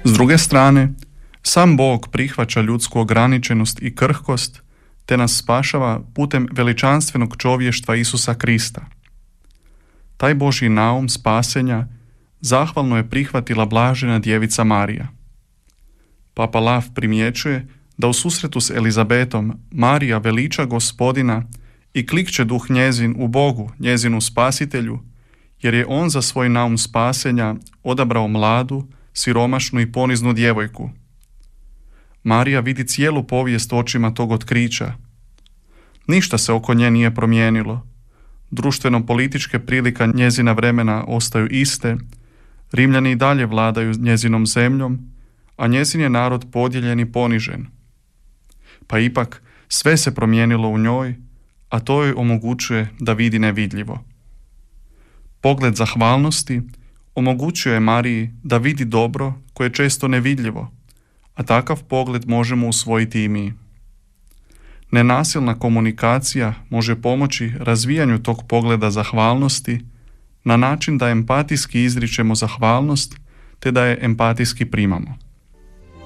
S druge strane, sam Bog prihvaća ljudsku ograničenost i krhkost te nas spašava putem veličanstvenog čovještva Isusa Krista. Taj Božji naum spasenja zahvalno je prihvatila blažena djevica Marija. Papa Lav primjećuje da u susretu s Elizabetom Marija veliča Gospodina i klikće duh njezin u Bogu, njezinu spasitelju, jer je on za svoj naum spasenja odabrao mladu, siromašnu i poniznu djevojku. Marija vidi cijelu povijest očima tog otkrića. Ništa se oko nje nije promijenilo. Društveno-političke prilika njezina vremena ostaju iste, Rimljani i dalje vladaju njezinom zemljom, a njezin je narod podijeljen i ponižen. Pa ipak sve se promijenilo u njoj, a to joj omogućuje da vidi nevidljivo. Pogled zahvalnosti omogućuje Mariji da vidi dobro koje je često nevidljivo, a takav pogled možemo usvojiti i mi. Nenasilna komunikacija može pomoći razvijanju tog pogleda zahvalnosti na način da empatijski izričemo zahvalnost te da je empatijski primamo.